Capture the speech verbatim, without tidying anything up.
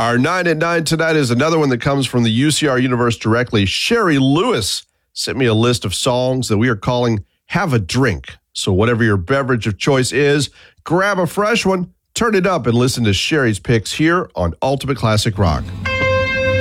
Our nine at nine tonight is another one that comes from the U C R universe directly. Sherry Lewis sent me a list of songs that we are calling Have a Drink. So whatever your beverage of choice is, grab a fresh one, turn it up, and listen to Sherry's picks here on Ultimate Classic Rock.